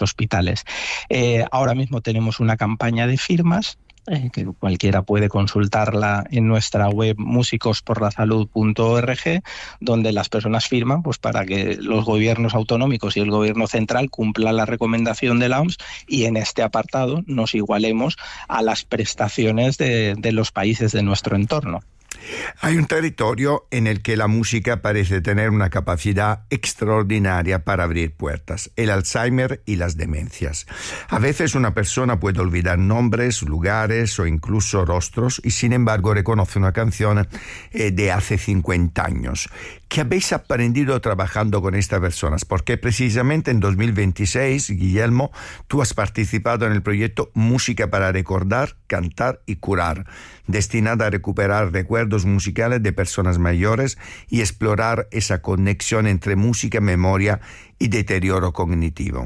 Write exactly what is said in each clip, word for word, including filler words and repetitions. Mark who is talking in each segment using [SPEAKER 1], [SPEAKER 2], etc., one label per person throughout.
[SPEAKER 1] los hospitales. Eh, ahora mismo tenemos una campaña de firmas, Eh, que cualquiera puede consultarla en nuestra web músicos por la salud punto org, donde las personas firman pues para que los gobiernos autonómicos y el gobierno central cumplan la recomendación de la O M S y en este apartado nos igualemos a las prestaciones de, de los países de nuestro entorno.
[SPEAKER 2] Hay un territorio en el que la música parece tener una capacidad extraordinaria para abrir puertas: el Alzheimer y las demencias. A veces una persona puede olvidar nombres, lugares o incluso rostros y sin embargo reconoce una canción eh, de hace cincuenta años. ¿Qué habéis aprendido trabajando con estas personas? Porque precisamente en dos mil veintiséis, Guillermo, tú has participado en el proyecto Música para Recordar, Cantar y Curar, destinada a recuperar recuerdos musicales de personas mayores y explorar esa conexión entre música, memoria y deterioro cognitivo.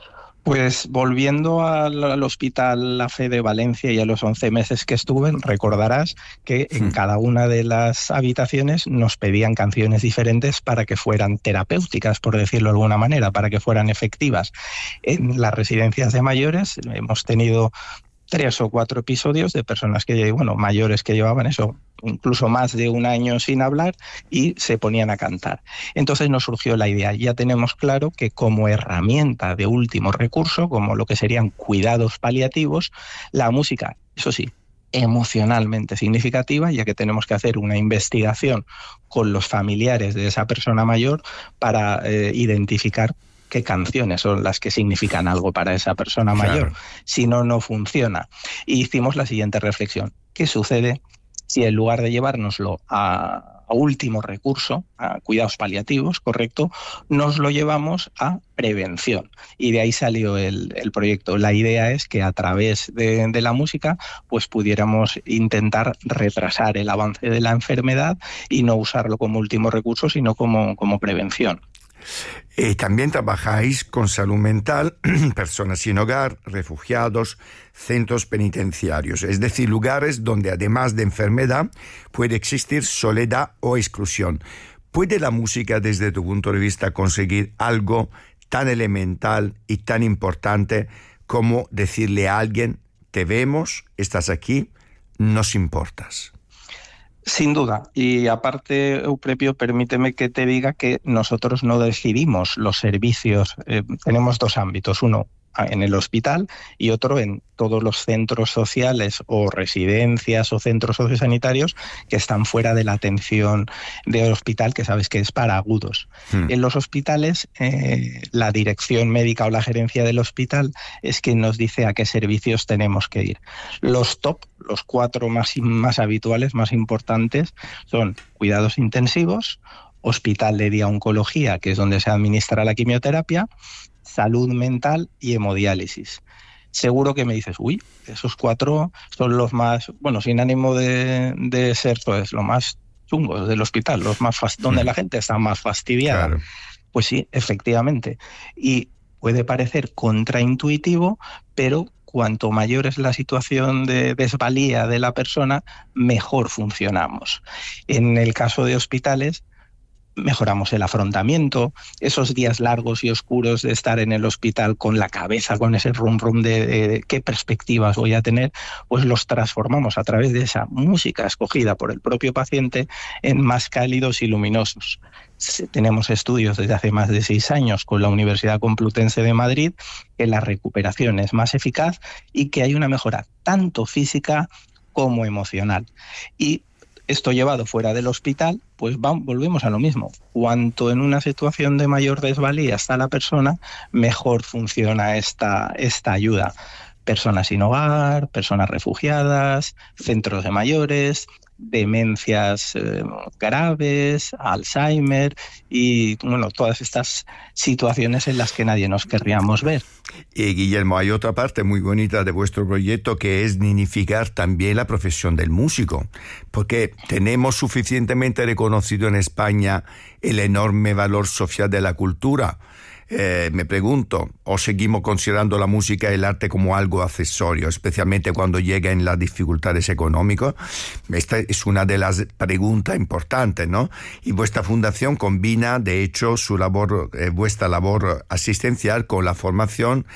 [SPEAKER 1] Pues volviendo al, al Hospital La Fe de Valencia y a los once meses que estuve, recordarás que en cada una de las habitaciones nos pedían canciones diferentes para que fueran terapéuticas, por decirlo de alguna manera, para que fueran efectivas. En las residencias de mayores hemos tenido tres o cuatro episodios de personas que, bueno, mayores que llevaban eso, incluso más de un año sin hablar y se ponían a cantar. Entonces nos surgió la idea, ya tenemos claro que como herramienta de último recurso, como lo que serían cuidados paliativos, la música, eso sí, emocionalmente significativa, ya que tenemos que hacer una investigación con los familiares de esa persona mayor para eh, identificar qué canciones son las que significan algo para esa persona mayor. Claro. Si no, no funciona. Y hicimos la siguiente reflexión. ¿Qué sucede si en lugar de llevárnoslo a, a último recurso, a cuidados paliativos, correcto, nos lo llevamos a prevención? Y de ahí salió el, el proyecto. La idea es que a través de, de la música pues pudiéramos intentar retrasar el avance de la enfermedad y no usarlo como último recurso, sino como, como prevención.
[SPEAKER 2] Eh, también trabajáis con salud mental, personas sin hogar, refugiados, centros penitenciarios, es decir, lugares donde además de enfermedad puede existir soledad o exclusión. ¿Puede la música, desde tu punto de vista, conseguir algo tan elemental y tan importante como decirle a alguien: te vemos, estás aquí, nos importas?
[SPEAKER 1] Sin duda, y aparte, Euprepio, permíteme que te diga que nosotros no decidimos los servicios, eh, tenemos dos ámbitos, uno en el hospital y otro en todos los centros sociales o residencias o centros sociosanitarios que están fuera de la atención del hospital, que sabes que es para agudos. Hmm. En los hospitales, eh, la dirección médica o la gerencia del hospital es quien nos dice a qué servicios tenemos que ir. Los top, los cuatro más, más habituales, más importantes, son cuidados intensivos, hospital de día oncología, que es donde se administra la quimioterapia, salud mental y hemodiálisis. Seguro que me dices, uy, esos cuatro son los más, bueno, sin ánimo de, de ser pues lo más chungos del hospital, los más fast- donde la gente está más fastidiada. Claro. Pues sí, efectivamente. Y puede parecer contraintuitivo, pero cuanto mayor es la situación de desvalía de la persona, mejor funcionamos. En el caso de hospitales, mejoramos el afrontamiento, esos días largos y oscuros de estar en el hospital con la cabeza, con ese rum rum de, de, de qué perspectivas voy a tener, pues los transformamos a través de esa música escogida por el propio paciente en más cálidos y luminosos. Tenemos estudios desde hace más de seis años con la Universidad Complutense de Madrid que la recuperación es más eficaz y que hay una mejora tanto física como emocional. Y esto llevado fuera del hospital, pues vamos, volvemos a lo mismo. Cuanto en una situación de mayor desvalía está la persona, mejor funciona esta, esta ayuda. Personas sin hogar, personas refugiadas, centros de mayores, demencias eh, graves, Alzheimer y bueno, todas estas situaciones en las que nadie nos querríamos ver.
[SPEAKER 2] Y Guillermo, hay otra parte muy bonita de vuestro proyecto que es dignificar también la profesión del músico, porque tenemos suficientemente reconocido en España el enorme valor social de la cultura. Eh, me pregunto, ¿o seguimos considerando la música y el arte como algo accesorio, especialmente cuando llegan las dificultades económicas? Esta es una de las preguntas importantes, ¿no? Y vuestra fundación combina, de hecho, su labor, eh, vuestra labor asistencial con la formación